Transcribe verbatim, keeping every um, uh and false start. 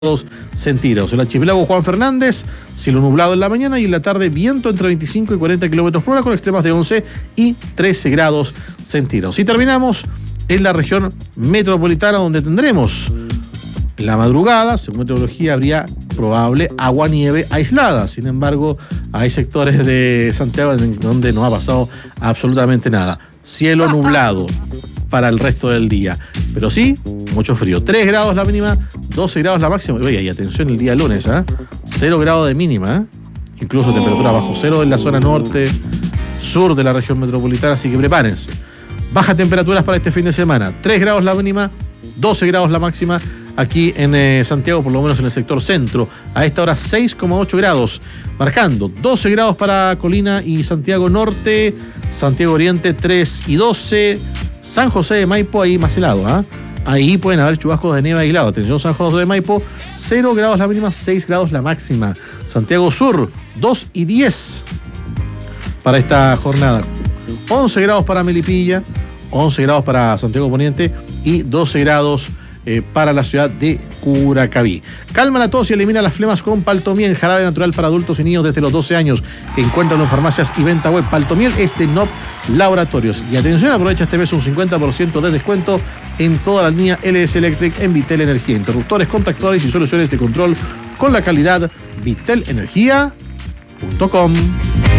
centígrados. El archipiélago Juan Fernández, cielo nublado en la mañana y en la tarde viento entre veinticinco y cuarenta kilómetros por hora con extremas de once y trece grados centígrados. Y terminamos en la región metropolitana, donde tendremos la madrugada, según meteorología, habría probable agua-nieve aislada. Sin embargo, hay sectores de Santiago en donde no ha pasado absolutamente nada. Cielo nublado para el resto del día. Pero sí, mucho frío. tres grados la mínima, doce grados la máxima. Oye, y atención el día lunes, ¿eh? cero grados de mínima, ¿eh? Incluso temperatura bajo cero en la zona norte, sur de la región metropolitana, así que prepárense. Bajas temperaturas para este fin de semana. tres grados la mínima, doce grados la máxima. Aquí en eh, Santiago, por lo menos en el sector centro, a esta hora seis coma ocho grados, marcando doce grados para Colina y Santiago Norte, Santiago Oriente tres y doce, San José de Maipo ahí más helado, ¿eh? Ahí pueden haber chubascos de nieve aislado. Atención, San José de Maipo, cero grados la mínima, seis grados la máxima. Santiago Sur, dos y diez para esta jornada. once grados para Melipilla, once grados para Santiago Poniente y doce grados Eh, para la ciudad de Curacaví. Calma la tos y elimina las flemas con Paltomiel, jarabe natural para adultos y niños desde los doce años, que encuentran en farmacias y venta web. Paltomiel es de N O P Laboratorios. Y atención, aprovecha este mes un cincuenta por ciento de descuento en toda la línea L S Electric en Vitel Energía. Interruptores, contactores y soluciones de control con la calidad vitel energía punto com.